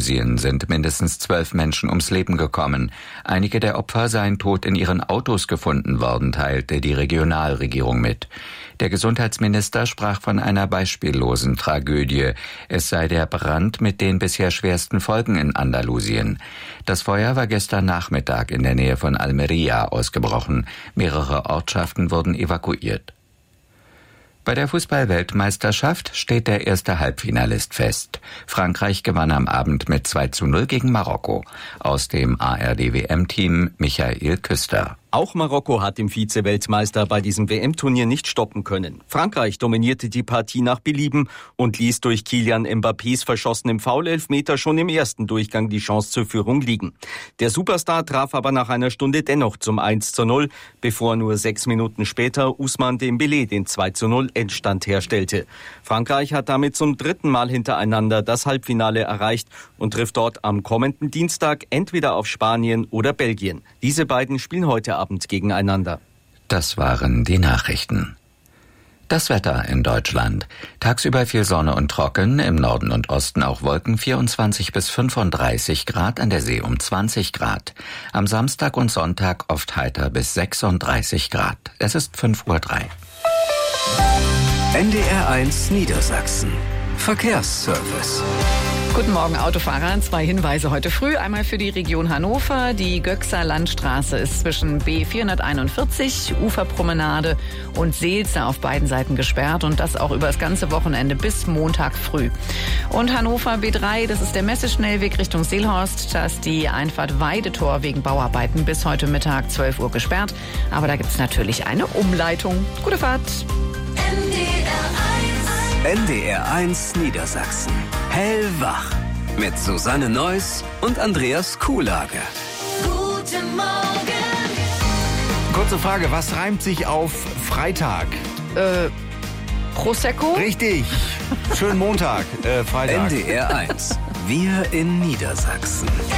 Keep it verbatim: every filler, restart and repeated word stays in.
Andalusien sind mindestens zwölf Menschen ums Leben gekommen. Einige der Opfer seien tot in ihren Autos gefunden worden, teilte die Regionalregierung mit. Der Gesundheitsminister sprach von einer beispiellosen Tragödie. Es sei der Brand mit den bisher schwersten Folgen in Andalusien. Das Feuer war gestern Nachmittag in der Nähe von Almería ausgebrochen. Mehrere Ortschaften wurden evakuiert. Bei der Fußball-Weltmeisterschaft steht der erste Halbfinalist fest. Frankreich gewann am Abend mit zwei zu null gegen Marokko. Aus dem A R D W M-Team Michael Küster. Auch Marokko hat den Vize-Weltmeister bei diesem W M-Turnier nicht stoppen können. Frankreich dominierte die Partie nach Belieben und ließ durch Kylian Mbappés verschossenem Foul-Elfmeter schon im ersten Durchgang die Chance zur Führung liegen. Der Superstar traf aber nach einer Stunde dennoch zum eins zu null, bevor nur sechs Minuten später Ousmane Dembélé den zwei zu null Endstand herstellte. Frankreich hat damit zum dritten Mal hintereinander das Halbfinale erreicht und trifft dort am kommenden Dienstag entweder auf Spanien oder Belgien. Diese beiden spielen heute Abend gegeneinander. Das waren die Nachrichten. Das Wetter in Deutschland. Tagsüber viel Sonne und trocken, im Norden und Osten auch Wolken, vierundzwanzig bis fünfunddreißig Grad, an der See um zwanzig Grad. Am Samstag und Sonntag oft heiter bis sechsunddreißig Grad. Es ist fünf Uhr drei. N D R eins Niedersachsen. Verkehrsservice. Guten Morgen, Autofahrer. Zwei Hinweise heute früh. Einmal für die Region Hannover. Die Göxer Landstraße ist zwischen B vierhunderteinundvierzig, Uferpromenade und Seelze auf beiden Seiten gesperrt. Und das auch über das ganze Wochenende bis Montag früh. Und Hannover B drei, das ist der Messeschnellweg Richtung Seelhorst. Da ist die Einfahrt Weidetor wegen Bauarbeiten bis heute Mittag zwölf Uhr gesperrt. Aber da gibt es natürlich eine Umleitung. Gute Fahrt. N D R eins. N D R eins Niedersachsen. Hellwach. Mit Susanne Neuss und Andreas Kuhlage. Guten Morgen. Kurze Frage, was reimt sich auf Freitag? Äh, Prosecco? Richtig. Schönen Montag, äh, Freitag. N D R eins. Wir in Niedersachsen.